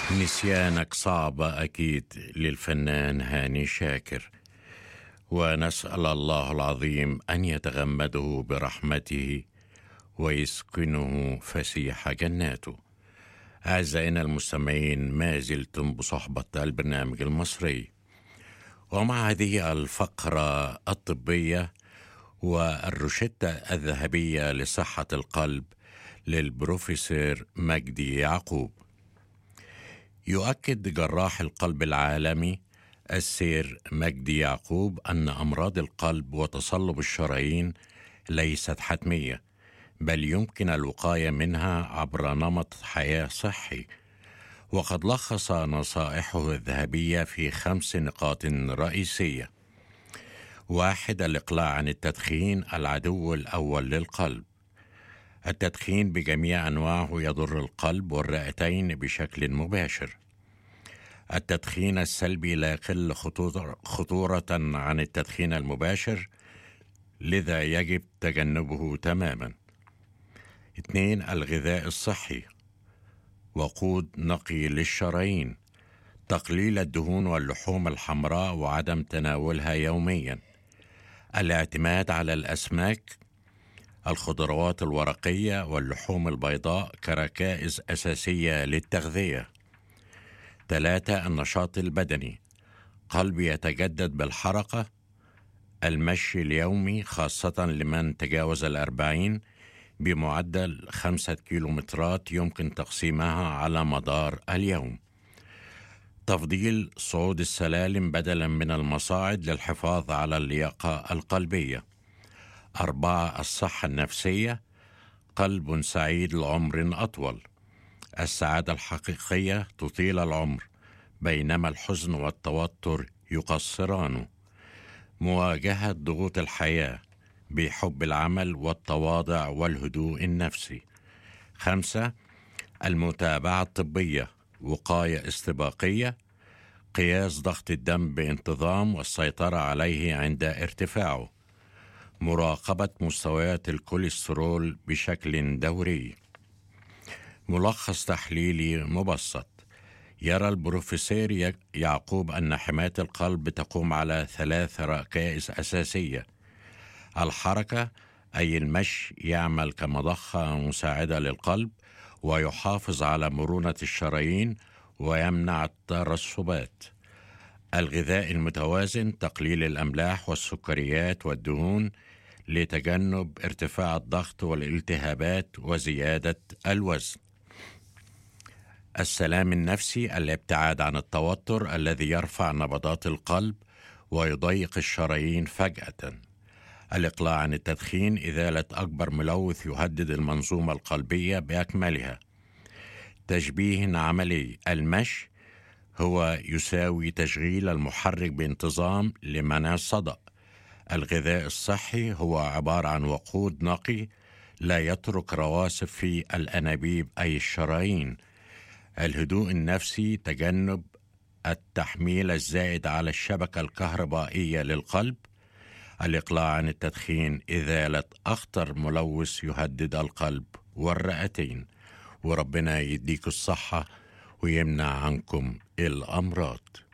نسيانك صعب أكيد للفنان هاني شاكر، ونسأل الله العظيم أن يتغمده برحمته ويسكنه فسيح جناته. أعزائنا المستمعين، ما زلتم بصحبة البرنامج المصري، ومع هذه الفقرة الطبية والروشتة الذهبية لصحة القلب للبروفيسور مجدي يعقوب. يؤكد جراح القلب العالمي السير مجدي يعقوب أن أمراض القلب وتصلب الشرايين ليست حتمية، بل يمكن الوقاية منها عبر نمط حياة صحي. وقد لخص نصائحه الذهبية في 5 نقاط رئيسية. 1. الإقلاع عن التدخين، العدو الأول للقلب. التدخين بجميع أنواعه يضر القلب والرئتين بشكل مباشر. التدخين السلبي لا يقل خطورة عن التدخين المباشر، لذا يجب تجنبه تماما. 2. الغذاء الصحي، وقود نقي للشرايين، تقليل الدهون واللحوم الحمراء وعدم تناولها يوميا. الاعتماد على الأسماك، الخضروات الورقية واللحوم البيضاء كركائز أساسية للتغذية. 3. النشاط البدني، قلب يتجدد بالحركة، المشي اليومي خاصة لمن تجاوز 40 بمعدل 5 كيلومترات يمكن تقسيمها على مدار اليوم. تفضيل صعود السلالم بدلا من المصاعد للحفاظ على اللياقة القلبية. 4. الصحة النفسية، قلب سعيد لعمر أطول. السعادة الحقيقية تطيل العمر، بينما الحزن والتوتر يقصرانه. مواجهة ضغوط الحياة بحب العمل والتواضع والهدوء النفسي. 5. المتابعة الطبية، وقاية استباقية، قياس ضغط الدم بانتظام والسيطرة عليه عند ارتفاعه. مراقبة مستويات الكوليسترول بشكل دوري. ملخص تحليلي مبسط. يرى البروفيسور يعقوب أن حماية القلب تقوم على 3 ركائز أساسية. الحركة، أي المشي، يعمل كمضخة مساعدة للقلب ويحافظ على مرونة الشرايين ويمنع الترسبات. الغذاء المتوازن، تقليل الأملاح والسكريات والدهون لتجنب ارتفاع الضغط والالتهابات وزيادة الوزن. السلام النفسي، الابتعاد عن التوتر الذي يرفع نبضات القلب ويضيق الشرايين فجأة. الإقلاع عن التدخين، إزالة أكبر ملوث يهدد المنظومة القلبية بأكملها. تشبيه عملي، المشي هو يساوي تشغيل المحرك بانتظام لمنع الصدأ. الغذاء الصحي هو عبارة عن وقود نقي لا يترك رواسب في الأنابيب أي الشرايين. الهدوء النفسي، تجنب التحميل الزائد على الشبكة الكهربائية للقلب. الإقلاع عن التدخين، إزالة أخطر ملوث يهدد القلب والرئتين. وربنا يديك الصحة ويمنع عنكم الأمراض.